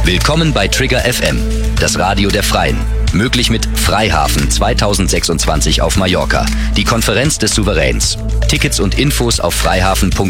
Willkommen bei Trigger FM, das Radio der Freien. Möglich mit Freihafen 2026 auf Mallorca, die Konferenz des Souveräns. Tickets und Infos auf freihafen.de.